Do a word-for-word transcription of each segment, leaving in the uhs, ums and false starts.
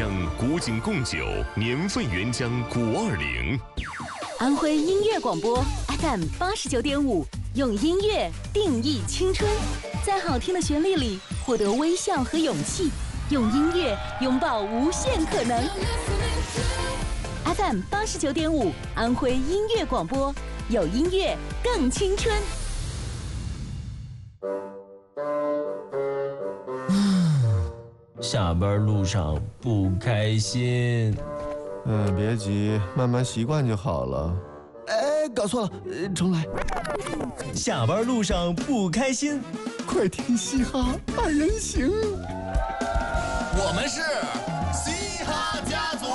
江古井贡酒，年份原浆古二零。 安徽音乐广播 F M 八十九点五，用音乐定义青春，在好听的旋律里获得微笑和勇气，用音乐拥抱无限可能。F M 八十九点五，安徽音乐广播，有音乐更青春。 下班路上不开心。 嗯，别急，慢慢习惯就好了。哎，搞错了，呃，重来。 下班路上不开心， 快听嘻哈二人行。 我们是嘻哈家族。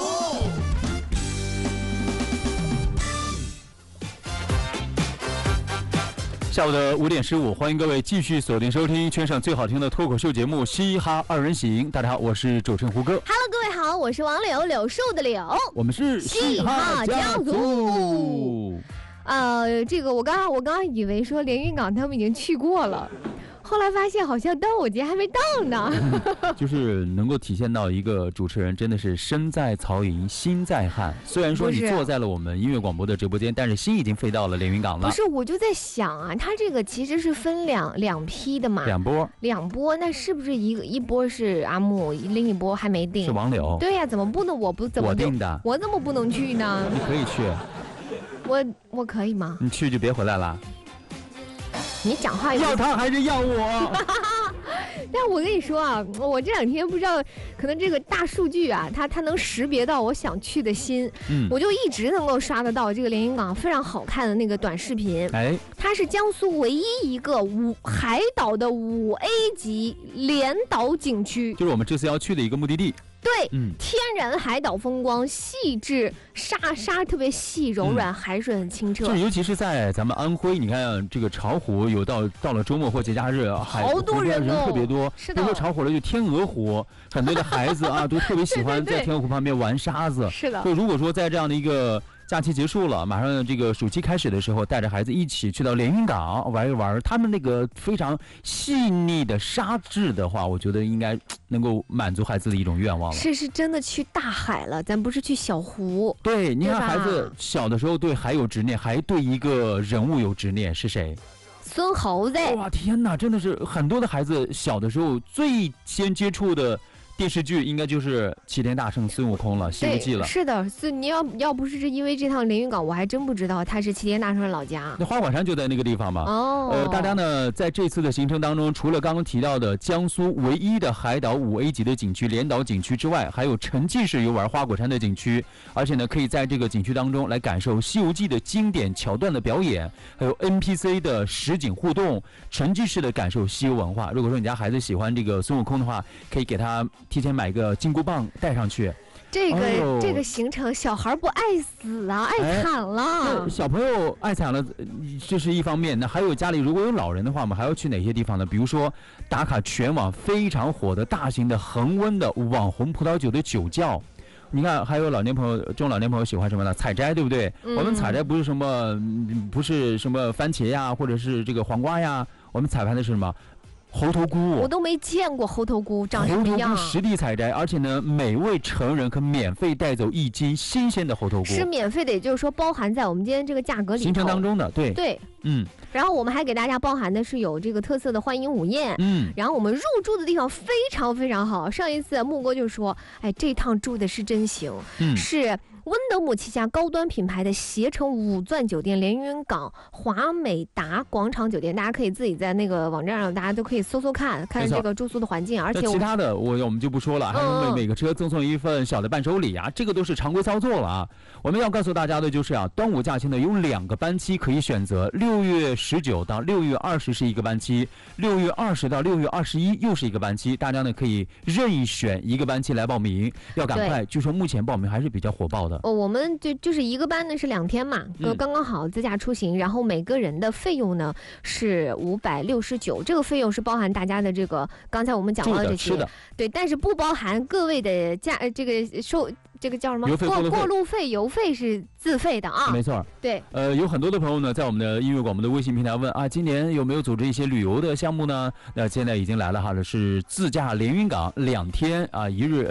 下午的五点十五，欢迎各位继续锁定收听圈上最好听的脱口秀节目《嘻哈二人行》。大家好，我是主持人胡歌。 Hello， 各位好，我是王柳，柳树的柳。 我们是嘻哈家族。呃，这个我刚刚我刚刚以为说连云港他们已经去过了。后来发现好像端午节还没到呢、 嗯，就是能够体现到一个主持人真的是身在曹营心在汉。虽然说你坐在了我们音乐广播的直播间，但是心已经飞到了连云港了。 不是，我就在想啊，它这个其实是分两两批的嘛， 两波， 两波，那是不是一个一波是阿木，另一波还没定？ 是王柳。 对呀、啊，怎么不能我不怎么我定的？ 我怎么不能去呢？ 你可以去。 我我可以吗？ 你去就别回来了。 你讲话要他还是要我？ 但我跟你说啊，我这两天不知道，可能这个大数据啊，它它能识别到我想去的心，嗯，我就一直能够刷得到这个连云港非常好看的那个短视频。哎，它是江苏唯一一个五海岛的五 A 级连岛景区， 就是我们这次要去的一个目的地。 对，嗯，天然海岛风光，细致沙沙特别细柔软，嗯、海水很清澈。 就尤其是在咱们安徽，你看这个巢湖有到到了周末或节假日， 好多人、哦、 人特别多。 是的， 比如说巢湖了就天鹅湖，很多的孩子啊都特别喜欢在天鹅湖旁边玩沙子。 是的， 所以如果说在这样的一个假期结束了，马上这个暑期开始的时候，带着孩子一起去到连云港玩一玩，他们那个非常细腻的沙质的话，我觉得应该能够满足孩子的一种愿望了。 是是真的去大海了，咱不是去小湖。 对，你看孩子小的时候对海有执念，还对一个人物有执念，是谁？ 孙猴子。 哇，天哪，真的是很多的孩子小的时候最先接触的电视剧应该就是齐天大圣孙悟空了，《西游记》了。 是的，是你要要不是因为这趟连云港，我还真不知道他是齐天大圣的老家。 那花果山就在那个地方嘛。哦。呃，大家呢在这次的行程当中，除了刚刚提到的江苏唯一的海岛五 A 级的景区连岛景区之外，还有沉浸式游玩花果山的景区，而且呢可以在这个景区当中来感受《西游记》的经典桥段的表演，还有 N P C 的实景互动，沉浸式的感受西游文化。如果说你家孩子喜欢这个孙悟空的话，可以给他提前买个金箍棒带上去。 这个、哦、这个行程小孩不爱死啊，爱惨了。 哎、小朋友爱惨了，这是一方面。那还有家里如果有老人的话，我们还要去哪些地方呢？比如说打卡全网非常火的大型的恒温的网红葡萄酒的酒窖。你看，还有老年朋友，中老年朋友喜欢什么呢？采摘，对不对？嗯、我们采摘不是什么，不是什么番茄呀，或者是这个黄瓜呀，我们采摘的是什么？猴头菇。 我都没见过猴头菇长什么样。 猴头菇实地采摘，而且呢，每位成人可免费带走一斤新鲜的猴头菇。 是免费的，也就是说包含在我们今天这个价格里头。 行程当中的，对对，嗯。然后我们还给大家包含的是有这个特色的欢迎午宴，嗯。然后我们入住的地方非常非常好。上一次木哥就说，哎，这趟住的是真行，嗯，是温德姆旗下高端品牌的携程五钻酒店连云港华美达广场酒店，大家可以自己在那个网站上，大家都可以搜搜看看这个住宿的环境。而且其他的我我们就不说了，还有每每个车赠送一份小的伴手礼啊，这个都是常规操作了啊。我们要告诉大家的就是啊，端午假期呢有两个班期可以选择，六月十九到六月二十是一个班期，六月二十到六月二十一又是一个班期，大家呢可以任意选一个班期来报名，要赶快。据说目前报名还是比较火爆的。 哦，我们就就是一个班呢是两天嘛，呃、嗯，刚刚好自驾出行，然后每个人的费用呢是五百六十九，这个费用是包含大家的这个刚才我们讲到的这些，对，但是不包含各位的价这个收这个叫什么过过路费，油费是自费的啊， 没错， 对， 呃，有很多的朋友呢在我们的音乐广播的微信平台问啊，今年有没有组织一些旅游的项目呢？那现在已经来了哈，是自驾连云港两天啊，一日呃。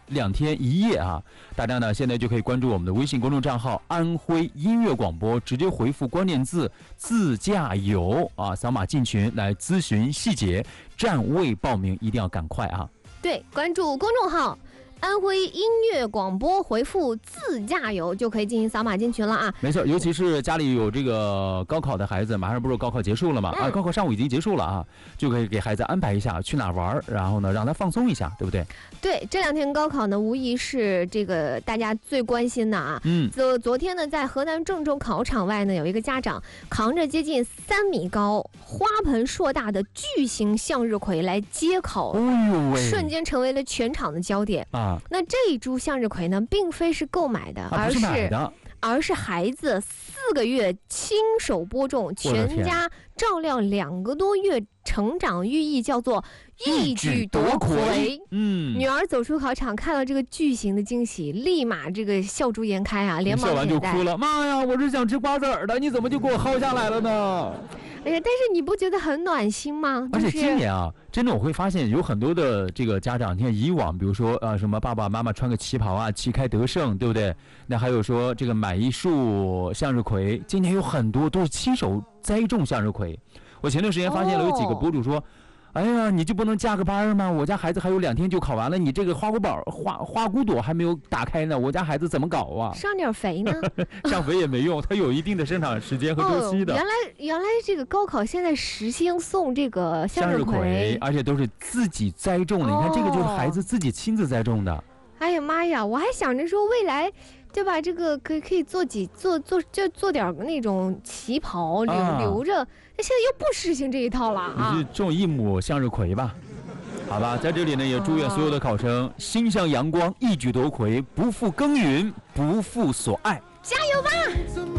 两天一夜啊。大家呢现在就可以关注我们的微信公众账号安徽音乐广播，直接回复关键字自驾游啊，扫码进群来咨询细节，站位报名一定要赶快啊。 对，关注公众号安徽音乐广播，回复自驾游就可以进行扫码进群了啊。 没错，尤其是家里有这个高考的孩子，马上不是高考结束了嘛、嗯、啊，高考上午已经结束了啊，就可以给孩子安排一下去哪玩，然后呢让他放松一下，对不对？ 对，这两天高考呢，无疑是这个大家最关心的啊。嗯，昨昨天呢，在河南郑州考场外呢，有一个家长扛着接近三米高、花盆硕大的巨型向日葵来接考， 哎呦喂， 瞬间成为了全场的焦点啊。那这一株向日葵呢，并非是购买的， 啊、 而是买的而是孩子四个月亲手播种，全家照料两个多月，成长寓意叫做一举夺魁。嗯，女儿走出考场，看到这个巨型的惊喜，立马这个笑逐颜开啊，连忙笑完就哭了。妈呀，我是想吃瓜子儿的，你怎么就给我薅下来了呢？ 哎呀，但是你不觉得很暖心吗？ 而且今年啊，真的我会发现有很多的这个家长，你看以往，比如说呃什么爸爸妈妈穿个旗袍啊，旗开得胜，对不对？那还有说这个买一束向日葵，今年有很多都是亲手栽种向日葵。我前段时间发现了有几个博主说。哦，哎呀，你就不能加个班吗？我家孩子还有两天就考完了，你这个花骨宝花花骨朵还没有打开呢，我家孩子怎么搞啊？ 上点肥呢？ 上肥也没用，它有一定的生长时间和周期的。 哦、原来原来这个高考现在实行送这个向日葵，向日葵而且都是自己栽种的。哦、你看这个就是孩子自己亲自栽种的。 哎呀妈呀，我还想着说未来。对吧？这个可以可以做几做做就做点那种旗袍留、啊、留着，那现在又不实行这一套了啊！ 你就种一亩向日葵吧，好吧。在这里呢，也祝愿所有的考生、啊、心向阳光，一举夺魁，不负耕耘，不负所爱， 加油吧！